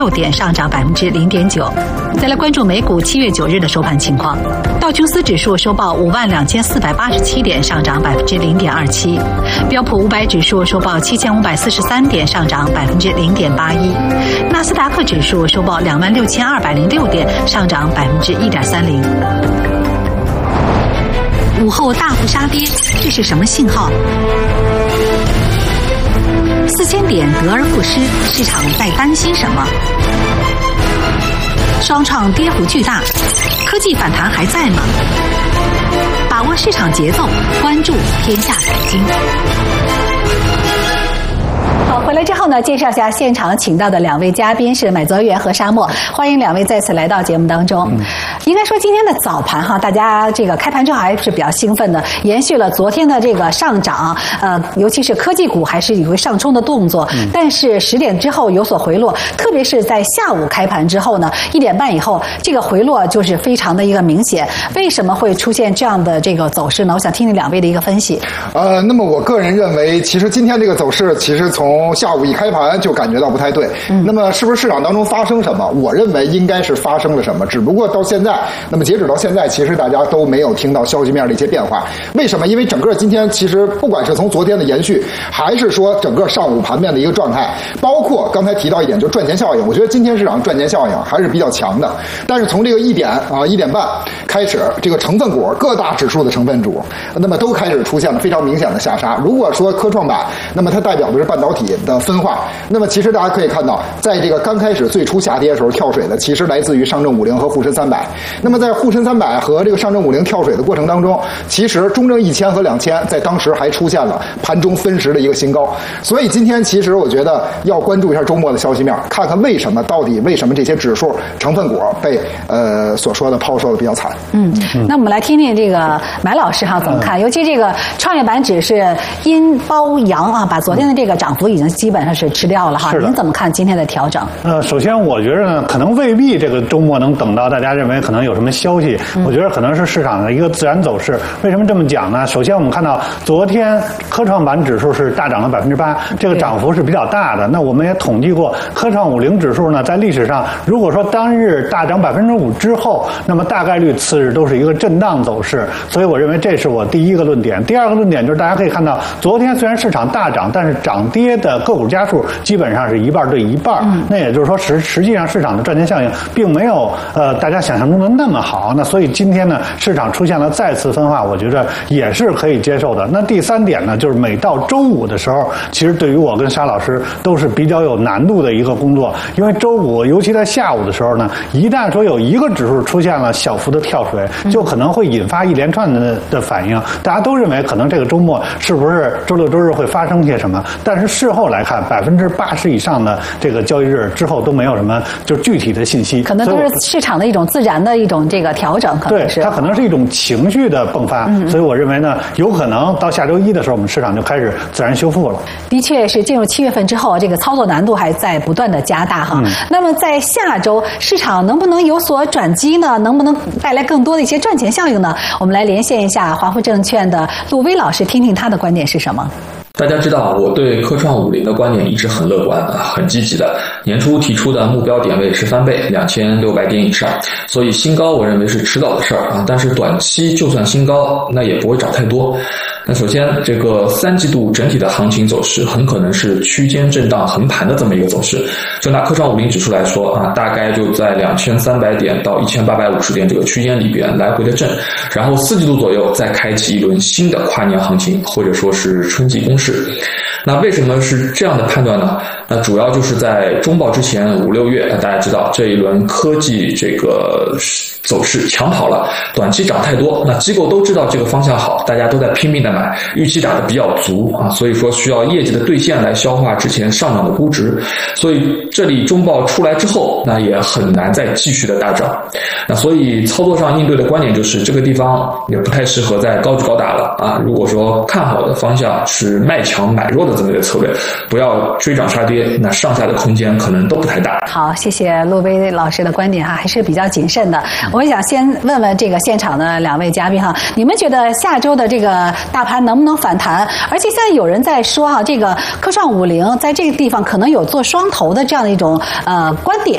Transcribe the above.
6点，上涨0.9%。再来关注美股7月9日的收盘情况，道琼斯指数收报52487点，上涨0.27%；标普500指数收报7543点，上涨0.81%；纳斯达克指数收报26206点，上涨1.30%。午后大幅杀跌，这是什么信号？4000点得而复失，市场在担心什么？双创跌幅巨大，科技反弹还在吗？把握市场节奏，关注天下财经。好，回来之后呢，介绍一下现场请到的2位嘉宾是买泽源和沙漠，欢迎2位再次来到节目当中。应该说今天的早盘哈，大家这个开盘之后还是比较兴奋的，延续了昨天的这个上涨，尤其是科技股还是有个上冲的动作，但是10点之后有所回落，特别是在下午开盘之后呢，1点半以后，这个回落就是非常的一个明显。为什么会出现这样的这个走势呢？我想听听2位的一个分析。 那么我个人认为，其实今天这个走势，其实从下午一开盘就感觉到不太对。那么是不是市场当中发生什么？我认为应该是发生了什么，只不过到现在，那么截止到现在，其实大家都没有听到消息面的一些变化。为什么？因为整个今天其实不管是从昨天的延续，还是说整个上午盘面的一个状态，包括刚才提到一点，就是赚钱效应。我觉得今天市场赚钱效应还是比较强的。但是从这个1点半开始，这个成分股各大指数的成分股，那么都开始出现了非常明显的下杀。如果说科创板，那么它代表的是半导体的分化。那么其实大家可以看到，在这个刚开始最初下跌的时候跳水的，其实来自于上证50和沪深300。那么在沪深300和这个上证50跳水的过程当中，其实中证1000和2000在当时还出现了盘中分时的一个新高。所以今天其实我觉得要关注一下周末的消息面，看看到底为什么这些指数成分股被所说的抛售的比较惨。 那我们来听听这个买老师哈怎么看？尤其这个创业板指是阴包阳啊，把昨天的这个涨幅已经基本上是吃掉了哈。您怎么看今天的调整？ 首先我觉得呢，可能未必这个周末能等到大家认为可能有什么消息。我觉得可能是市场的一个自然走势。为什么这么讲呢？首先我们看到昨天科创板指数是大涨了8%，这个涨幅是比较大的。那我们也统计过，科创50指数呢，在历史上如果说当日大涨5%之后，那么大概率次日都是一个震荡走势。所以我认为这是我第一个论点。第二个论点就是大家可以看到，昨天虽然市场大涨，但是涨跌的个股家数基本上是1半对1半。那也就是说实际上市场的赚钱效应并没有大家想象中的那么好。那所以今天呢，市场出现了再次分化，我觉得也是可以接受的。那第3点呢，就是每到周五的时候，其实对于我跟沙老师都是比较有难度的一个工作，因为周五尤其在下午的时候呢，一旦说有一个指数出现了小幅的跳水，就可能会引发一连串的反应。大家都认为可能这个周末是不是周六周日会发生些什么？但是事后来看，80%以上的这个交易日之后都没有什么就具体的信息， 可能都是市场的一种自然的一种这个调整，可能是对它可能是一种情绪的迸发。所以我认为呢，有可能到下周一的时候，我们市场就开始自然修复了。 的确是进入7月份之后，这个操作难度还在不断的加大哈。那么在下周市场能不能有所转机呢？能不能带来更多的一些赚钱效应呢？我们来连线一下华富证券的陆威老师，听听他的观点是什么。 大家知道我对科创50的观点一直很乐观很积极的。年初提出的目标点位是翻倍，2600点以上，所以新高我认为是迟早的事儿但是短期就算新高，那也不会涨太多。那首先，这个3季度整体的行情走势很可能是区间震荡横盘的这么一个走势。就拿科创50指数来说大概就在2300点到1850点这个区间里边来回的震，然后4季度左右再开启一轮新的跨年行情，或者说是春季攻势。那为什么是这样的判断呢？那主要就是在中报之前5、6月，大家知道这一轮科技这个走势抢跑了，短期涨太多，那机构都知道这个方向好，大家都在拼命的买，预期涨得比较足所以说需要业绩的兑现来消化之前上涨的估值，所以这里中报出来之后，那也很难再继续的大涨。那所以操作上应对的观点就是这个地方也不太适合再高举高打了如果说看好的方向是卖强买弱的这么一个策略，不要追涨杀跌，那上下的空间可能都不太大。 好，谢谢陆威老师的观点还是比较谨慎的。我想先问问这个现场的2位嘉宾你们觉得下周的这个大盘能不能反弹？而且现在有人在说这个科创50在这个地方可能有做双头的这样的一种观点